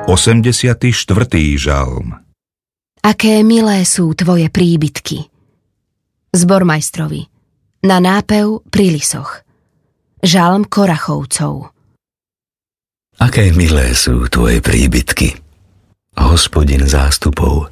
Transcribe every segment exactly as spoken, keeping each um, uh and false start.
osemdesiaty štvrtý žalm. Aké milé sú tvoje príbytky. Zbormajstrovi. Na nápev pri lisoch. Žalm Korachovcov. Aké milé sú tvoje príbytky, Hospodin zástupov.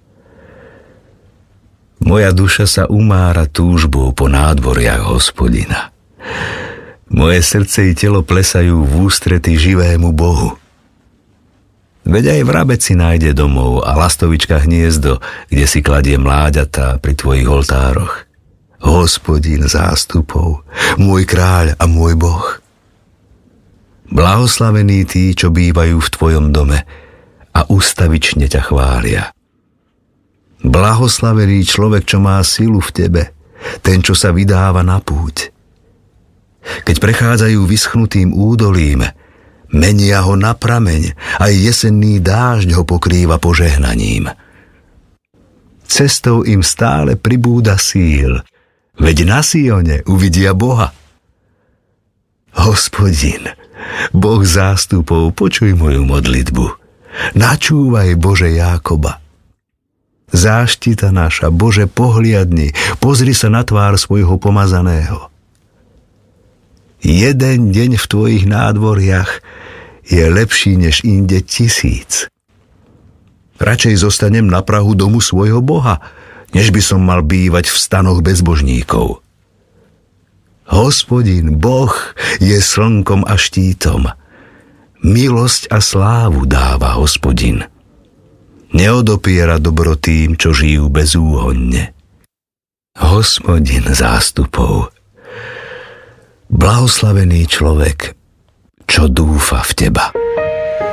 Moja duša sa umára túžbou po nádvoriach Hospodina. Moje srdce i telo plesajú v ústrety živému Bohu. Veď aj vrabec si nájde domov a lastovička hniezdo, kde si kladie mláďatá pri tvojich oltároch. Hospodin zástupov, môj kráľ a môj Boh. Blahoslavení tí, čo bývajú v tvojom dome a ustavične ťa chvália. Blahoslavený človek, čo má silu v tebe, ten, čo sa vydáva na púť. Keď prechádzajú vyschnutým údolím, menia ho na prameň, aj jesenný dážď ho pokrýva požehnaním. Cestou im stále pribúda síl, veď na Sione uvidia Boha. Hospodin, Boh zástupov, počuj moju modlitbu. Načúvaj, Bože Jákoba. Záštita naša, Bože, pohliadni, pozri sa na tvár svojho pomazaného. Jeden deň v tvojich nádvoriach je lepší než inde tisíc. Radšej zostanem na prahu domu svojho Boha, než by som mal bývať v stanoch bezbožníkov. Hospodin, Boh, je slnkom a štítom. Milosť a slávu dáva Hospodin. Neodopiera dobro tým, čo žijú bezúhonne. Hospodin zástupov. Blahoslavený človek, čo dúfa v teba.